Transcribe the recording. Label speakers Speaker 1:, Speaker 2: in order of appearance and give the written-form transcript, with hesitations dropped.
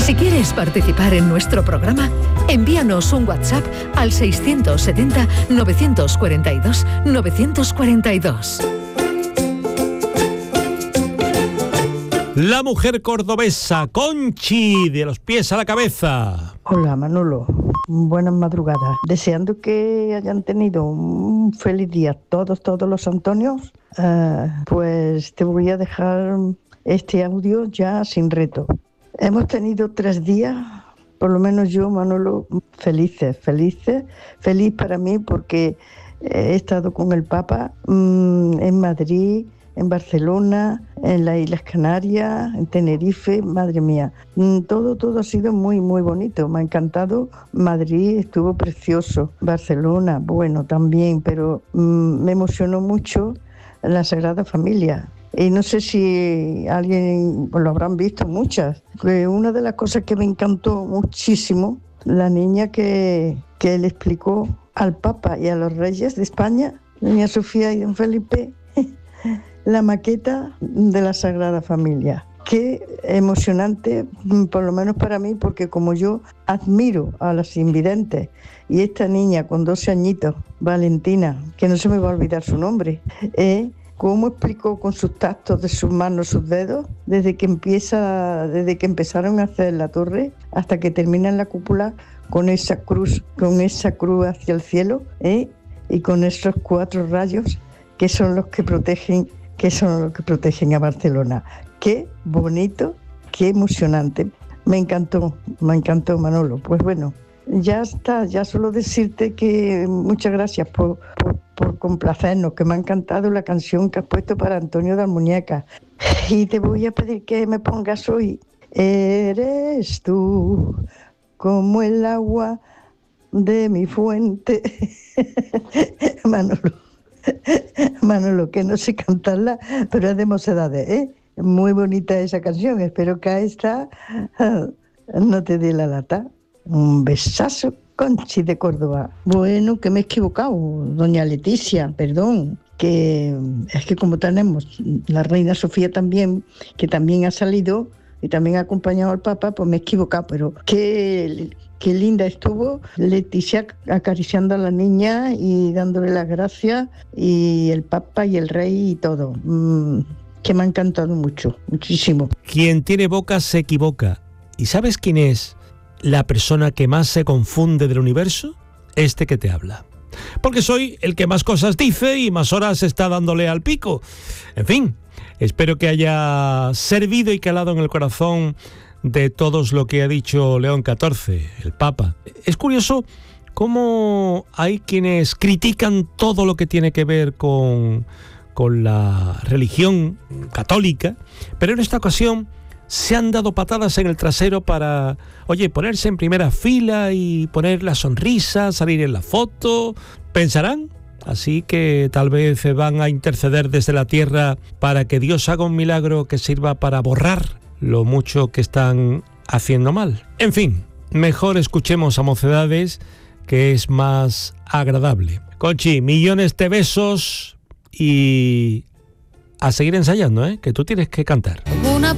Speaker 1: Si quieres participar en nuestro programa, envíanos un WhatsApp al 670-942-942.
Speaker 2: La mujer cordobesa, Conchi, de los pies a la cabeza.
Speaker 3: Hola Manolo, buenas madrugadas. Deseando que hayan tenido un feliz día todos los Antonios, pues te voy a dejar este audio ya sin reto. Hemos tenido 3 días, por lo menos yo, Manolo, feliz para mí porque he estado con el Papa en Madrid, en Barcelona, en las Islas Canarias, en Tenerife, madre mía. Todo ha sido muy, muy bonito. Me ha encantado. Madrid estuvo precioso. Barcelona, bueno, también, pero me emocionó mucho la Sagrada Familia. Y no sé si alguien lo habrán visto, muchas. Una de las cosas que me encantó muchísimo, la niña que le explicó al Papa y a los reyes de España, doña Sofía y don Felipe, la maqueta de la Sagrada Familia. Qué emocionante, por lo menos para mí, porque como yo admiro a las invidentes, y esta niña con 12 añitos, Valentina, que no se me va a olvidar su nombre, cómo explicó con sus tactos de sus manos, sus dedos, desde que empezaron a hacer la torre hasta que terminan la cúpula con esa cruz hacia el cielo, y con esos 4 rayos que son los que protegen a Barcelona. Qué bonito, qué emocionante. Me encantó, Manolo. Pues bueno, ya está, ya solo decirte que muchas gracias por complacernos, que me ha encantado la canción que has puesto para Antonio de Almuñécar. Y te voy a pedir que me pongas hoy: eres tú como el agua de mi fuente. Manolo, que no sé cantarla, pero es de Mocedades, ¿eh? Muy bonita esa canción. Espero que a esta no te dé la lata. Un besazo, Conchi de Córdoba. Bueno, que me he equivocado, doña Leticia, perdón. Que es que como tenemos la reina Sofía también, que también ha salido y también ha acompañado al Papa, pues me he equivocado, pero qué linda estuvo Leticia acariciando a la niña y dándole las gracias, y el Papa y el Rey y todo. Que me ha encantado muchísimo.
Speaker 2: Quien tiene boca se equivoca. ¿Y sabes quién es la persona que más se confunde del universo? Este que te habla. Porque soy el que más cosas dice y más horas está dándole al pico. En fin, espero que haya servido y calado en el corazón de todos lo que ha dicho León XIV, el Papa. Es curioso cómo hay quienes critican todo lo que tiene que ver con la religión católica, pero en esta ocasión se han dado patadas en el trasero para, ponerse en primera fila y poner la sonrisa, salir en la foto. ¿Pensarán? Así que tal vez van a interceder desde la tierra para que Dios haga un milagro que sirva para borrar lo mucho que están haciendo mal. En fin, mejor escuchemos a Mocedades, que es más agradable. Conchi, millones de besos y a seguir ensayando, que tú tienes que cantar.